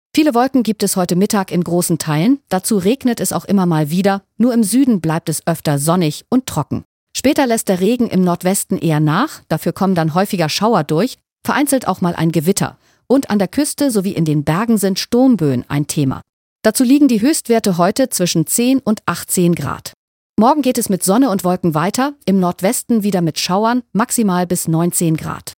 Viele Wolken gibt es heute Mittag in großen Teilen, dazu regnet es auch immer mal wieder, nur im Süden bleibt es öfter sonnig und trocken. Später lässt der Regen im Nordwesten eher nach, dafür kommen dann häufiger Schauer durch, vereinzelt auch mal ein Gewitter. Und an der Küste sowie in den Bergen sind Sturmböen ein Thema. Dazu liegen die Höchstwerte heute zwischen 10 und 18 Grad. Morgen geht es mit Sonne und Wolken weiter, im Nordwesten wieder mit Schauern, maximal bis 19 Grad.